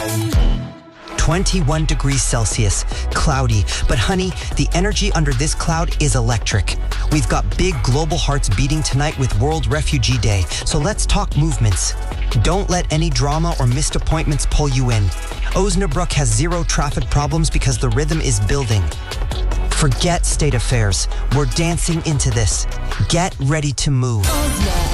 21 degrees Celsius, cloudy. But honey, the energy under this cloud is electric. We've got big global hearts beating tonight with World Refugee Day, so let's talk movements. Don't let any drama or missed appointments pull you in. Osnabrück has zero traffic problems because the rhythm is building. Forget state affairs. We're dancing into this. Get ready to move.